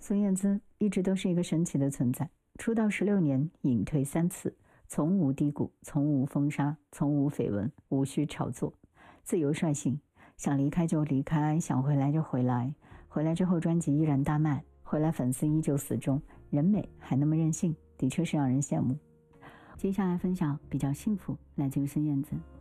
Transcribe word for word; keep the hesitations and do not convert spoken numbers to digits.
孙燕姿一直都是一个神奇的存在，出道十六年，隐退三次，从无低谷，从无封杀，从无绯闻，无需炒作，自由率性，想离开就离开，想回来就回来。回来之后专辑依然大卖，回来粉丝依旧死忠，人美还那么任性，的确是让人羡慕。接下来分享比较幸福，来自于孙燕姿。